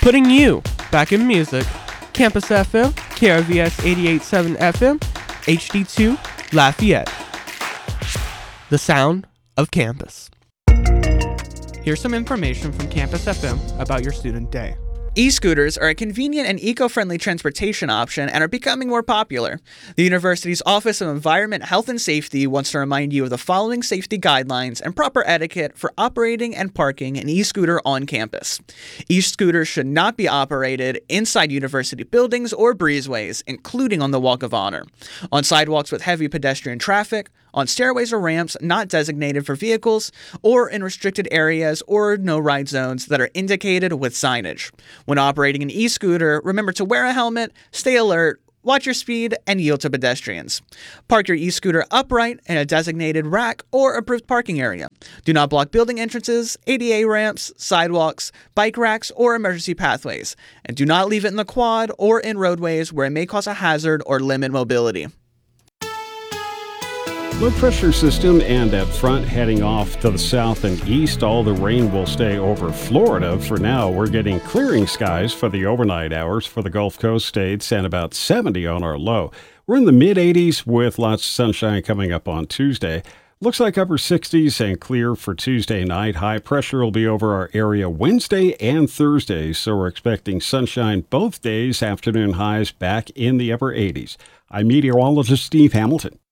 Putting you back in music. Campus FM, KRVS 88.7 FM, HD2, Lafayette. The sound of campus. Here's some information from Campus FM about your student day. E-scooters are a convenient and eco-friendly transportation option and are becoming more popular. The university's Office of Environment, Health and Safety wants to remind you of the following safety guidelines and proper etiquette for operating and parking an e-scooter on campus. E-scooters should not be operated inside university buildings or breezeways, including on the Walk of Honor, on sidewalks with heavy pedestrian traffic, on stairways or ramps not designated for vehicles, or in restricted areas or no-ride zones that are indicated with signage. When operating an e-scooter, remember to wear a helmet, stay alert, watch your speed, and yield to pedestrians. Park your e-scooter upright in a designated rack or approved parking area. Do not block building entrances, ADA ramps, sidewalks, bike racks, or emergency pathways. And do not leave it in the quad or in roadways where it may cause a hazard or limit mobility. Low pressure system and at front heading off to the south and east. All the rain will stay over Florida. For now, we're getting clearing skies for the overnight hours for the Gulf Coast states and about 70 on our low. We're in the mid-80s with lots of sunshine coming up on Tuesday. Looks like upper 60s and clear for Tuesday night. High pressure will be over our area Wednesday and Thursday, so we're expecting sunshine both days. Afternoon highs back in the upper 80s. I'm meteorologist Steve Hamilton.